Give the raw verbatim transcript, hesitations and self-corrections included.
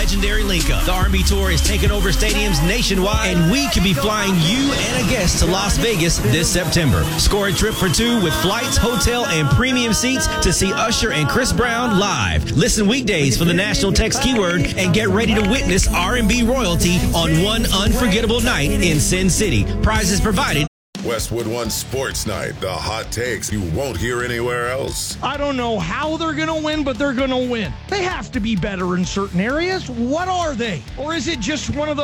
legendary link-up. The R and B Tour is taking over stadiums nationwide, and we could be flying you and a guest to Las Vegas this September. Score a trip for two with flights, hotel, and premium seats to see Usher and Chris Brown live. Listen weekdays for the national text keyword and get ready to witness R and B royalty on one unforgettable night in Sin City. Prizes provided. Westwood One Sports Night, the hot takes you won't hear anywhere else. I don't know how they're going to win, but they're going to win. They have to be better in certain areas. What are they? Or is it just one of those